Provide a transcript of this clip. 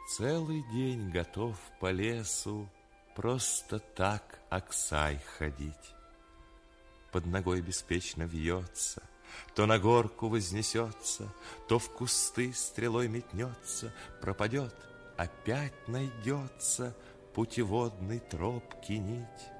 Целый день готов по лесу просто так Аксай ходить. Под ногой беспечно вьется, то на горку вознесется, то в кусты стрелой метнется, пропадет, опять найдется путеводной тропки нить.